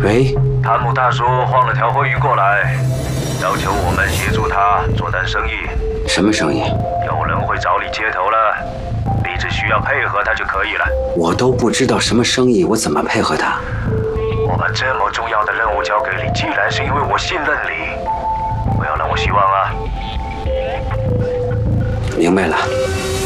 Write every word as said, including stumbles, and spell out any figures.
喂， 汤姆大叔换了条货运过来，要求我们协助他做单生意。 什么生意？ 有人会找你接头了，你只需要配合他就可以了。 我都不知道什么生意，我怎么配合他？ 我把这么重要的任务交给你，既然是因为我信任你，不要让我失望啊！ 明白了。